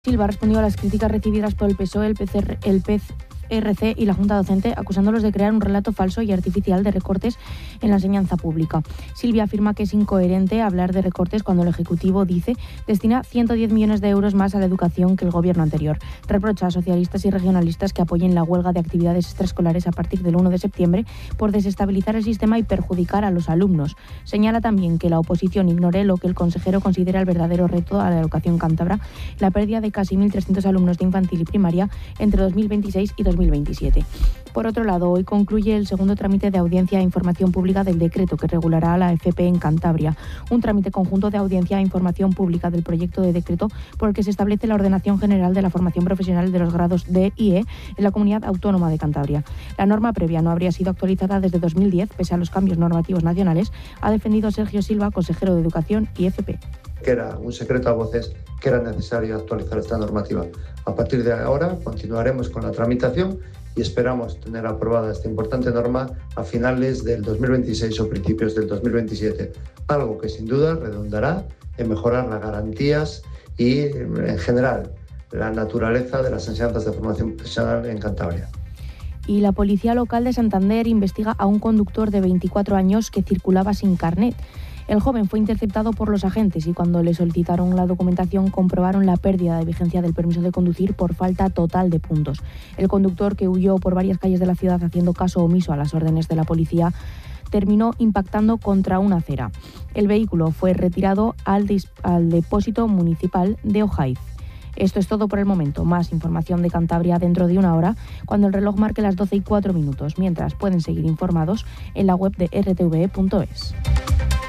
Silva respondió a las críticas recibidas por el PSOE, el PCRC y la Junta Docente, acusándolos de crear un relato falso y artificial de recortes en la enseñanza pública. Silva afirma que es incoherente hablar de recortes cuando el Ejecutivo, dice, destina 110 millones de euros más a la educación que el gobierno anterior. Reprocha a socialistas y regionalistas que apoyen la huelga de actividades extraescolares a partir del 1 de septiembre por desestabilizar el sistema y perjudicar a los alumnos. Señala también que la oposición ignore lo que el consejero considera el verdadero reto a la educación cántabra, la pérdida de casi 1.300 alumnos de infantil y primaria entre 2026 y 2027. Por otro lado, hoy concluye el segundo trámite de audiencia e información pública del decreto que regulará a la FP en Cantabria, un trámite conjunto de audiencia e información pública del proyecto de decreto por el que se establece la ordenación general de la formación profesional de los grados D y E en la Comunidad Autónoma de Cantabria. La norma previa no habría sido actualizada desde 2010, pese a los cambios normativos nacionales, ha defendido Sergio Silva, consejero de Educación y FP. Que era un secreto a voces que era necesario actualizar esta normativa. A partir de ahora continuaremos con la tramitación y esperamos tener aprobada esta importante norma a finales del 2026 o principios del 2027, algo que sin duda redundará en mejorar las garantías y, en general, la naturaleza de las enseñanzas de formación profesional en Cantabria. Y la Policía Local de Santander investiga a un conductor de 24 años que circulaba sin carnet. El joven fue interceptado por los agentes y cuando le solicitaron la documentación comprobaron la pérdida de vigencia del permiso de conducir por falta total de puntos. El conductor, que huyó por varias calles de la ciudad haciendo caso omiso a las órdenes de la policía, terminó impactando contra una acera. El vehículo fue retirado al depósito municipal de Ojaiz. Esto es todo por el momento. Más información de Cantabria dentro de una hora, cuando el reloj marque las 12:04. Mientras, pueden seguir informados en la web de rtve.es.